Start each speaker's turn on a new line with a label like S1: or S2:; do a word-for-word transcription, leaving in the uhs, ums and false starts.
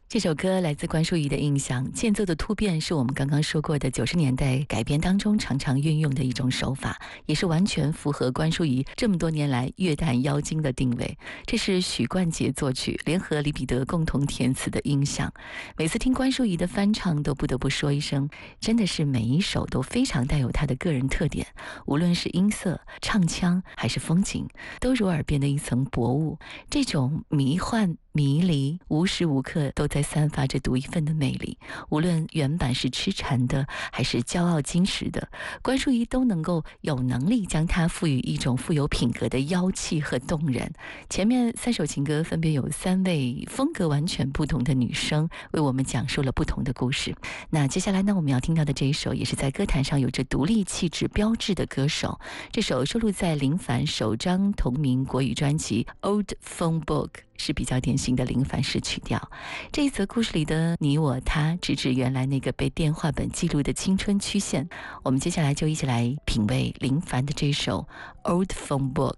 S1: 这首歌来自关淑怡的《印象》，间奏的突变是我们刚刚说过的九十年代改编当中常常运用的一种手法，也是完全符合关淑怡这么多年来乐坛妖精的定位。这是许冠杰作曲，联合李彼得共同填词的《印象》。每次听关淑怡的翻唱，都不得不说一声，真的是每一首都非常带有她的个人特点，无论是音色、唱腔还是风景，都如耳边的一层薄雾。这种迷幻迷离，无时无刻都在散发着独一份的魅力。无论原版是痴缠的，还是骄傲矜持的，关淑怡都能够有能力将它赋予一种富有品格的妖气和动人。前面三首情歌分别有三位风格完全不同的女生为我们讲述了不同的故事。那接下来呢，我们要听到的这一首也是在歌坛上有着独立气质标志的歌手，这首收录在林凡首张同名国语专辑《Old Phone Book》，是比较典型的林凡式曲调。这一则故事里的你我他，直指原来那个被电话本记录的青春曲线。我们接下来就一起来品味林凡的这首《Old Phone Book》。